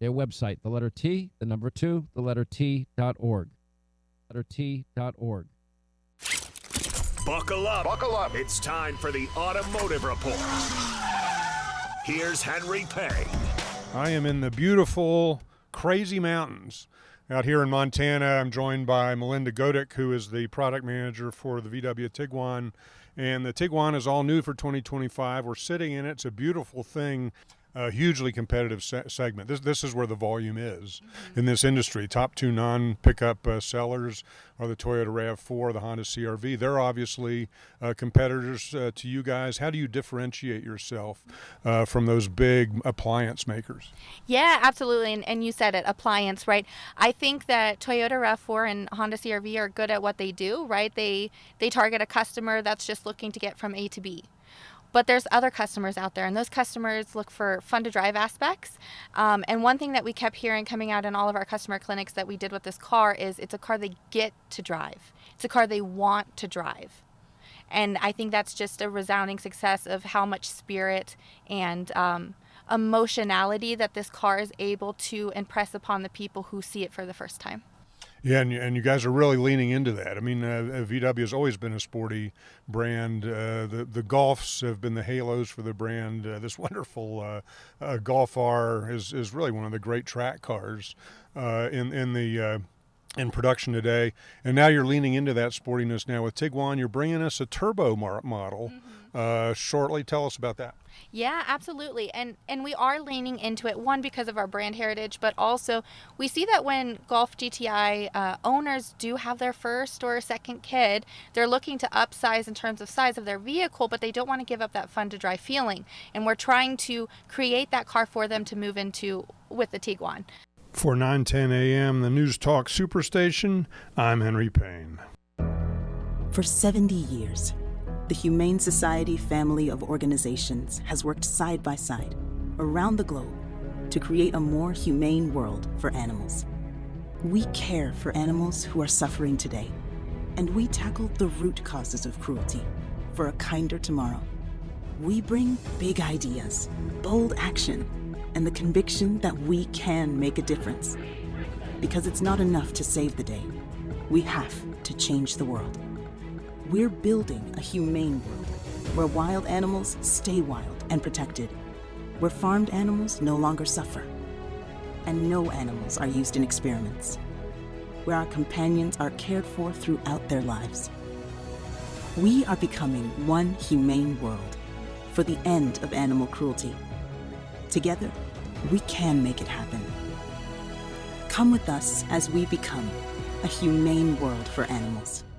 Their website, the letter T, the number 2, the letter T.org. Letter T.org. Buckle up. Buckle up. It's time for the Automotive Report. Here's Henry Payne. I am in the beautiful, crazy mountains out here in Montana. I'm joined by Melinda Godick, who is the product manager for the VW Tiguan. And the Tiguan is all new for 2025. We're sitting in it. It's a beautiful thing. A hugely competitive segment. This is where the volume is in this industry. Top two non-pickup sellers are the Toyota RAV4, the Honda CR-V. They're obviously competitors to you guys. How do you differentiate yourself from those big appliance makers? Yeah, absolutely. And you said it, appliance, right? I think that Toyota RAV4 and Honda CR-V are good at what they do, right? They target a customer that's just looking to get from A to B. But there's other customers out there, and those customers look for fun-to-drive aspects. And one thing that we kept hearing coming out in all of our customer clinics that we did with this car is it's a car they get to drive. It's a car they want to drive. And I think that's just a resounding success of how much spirit and emotionality that this car is able to impress upon the people who see it for the first time. Yeah, and you guys are really leaning into that. I mean, VW has always been a sporty brand. The Golfs have been the halos for the brand. This wonderful Golf R is really one of the great track cars in production today. And now you're leaning into that sportiness now with Tiguan. You're bringing us a turbo model shortly. Tell us about that. Yeah, absolutely. And we are leaning into it, one, because of our brand heritage, but also we see that when Golf GTI owners do have their first or second kid, they're looking to upsize in terms of size of their vehicle, but they don't want to give up that fun-to-drive feeling. And we're trying to create that car for them to move into with the Tiguan. For 910 AM, the News Talk Superstation, I'm Henry Payne. For 70 years, the Humane Society family of organizations has worked side by side around the globe to create a more humane world for animals. We care for animals who are suffering today, and we tackle the root causes of cruelty for a kinder tomorrow. We bring big ideas, bold action, and the conviction that we can make a difference. Because it's not enough to save the day. We have to change the world. We're building a humane world where wild animals stay wild and protected, where farmed animals no longer suffer, and no animals are used in experiments, where our companions are cared for throughout their lives. We are becoming one humane world for the end of animal cruelty. Together, we can make it happen. Come with us as we become a humane world for animals.